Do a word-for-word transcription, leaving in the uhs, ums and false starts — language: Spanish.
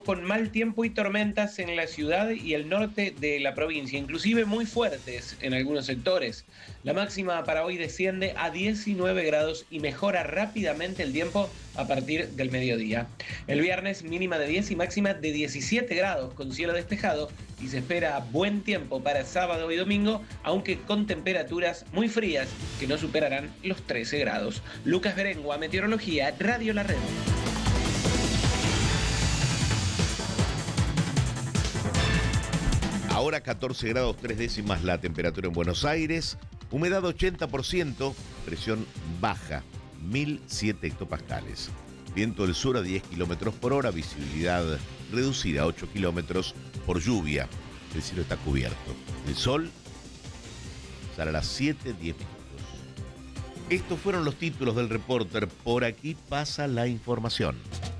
con mal tiempo y tormentas en la ciudad y el norte de la provincia, inclusive muy fuertes en algunos sectores. La máxima para hoy desciende a diecinueve grados y mejora rápidamente el tiempo a partir del mediodía. El viernes mínima de diez y máxima de diecisiete grados con cielo despejado y se espera buen tiempo para sábado y domingo, aunque con temperaturas muy frías que no superarán los trece grados. Lucas Berengua, Meteorología, Radio La Red. Ahora catorce grados tres décimas la temperatura en Buenos Aires, humedad ochenta por ciento, presión baja, mil siete hectopascales. Viento del sur a diez kilómetros por hora, visibilidad reducida a ocho kilómetros por lluvia. El cielo está cubierto. El sol sale a las siete diez minutos. Estos fueron los títulos del Reporter. Por aquí pasa la información.